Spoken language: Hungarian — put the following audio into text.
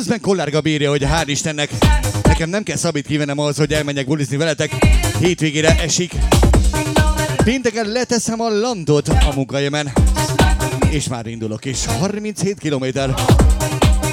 Közben Kollárga bírja, hogy hál' Istennek nekem nem kell szabít kivennem ahhoz, hogy elmenjek bulizni veletek. Hétvégére esik. Pénteken leteszem a landot a munkahelyemen. És már indulok is. 37 kilométer.